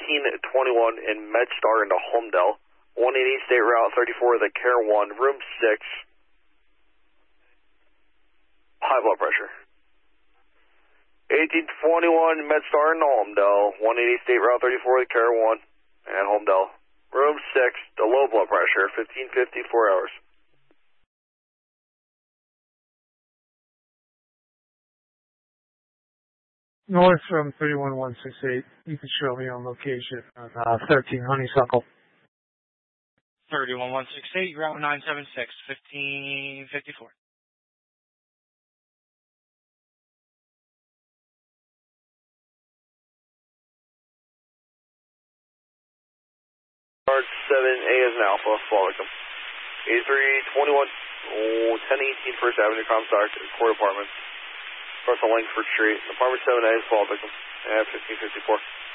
1821 in MedStar into Holmdel. 180 State Route 34, the Care 1, room 6. High blood pressure. 1821 MedStar into Holmdel. 180 State Route 34, the Care 1, and Holmdel. Room 6, the low blood pressure, 1550, 4 hours. North from 31168. You can show me on location on 13 Honeysuckle. 31168, Route 976, 1554. Guard 7A is an Alpha, fall victim. 8321, 1018 First Avenue, Comstock, Court Apartments. Across on Langford Street. Apartment 7A is fall victim. At 1554.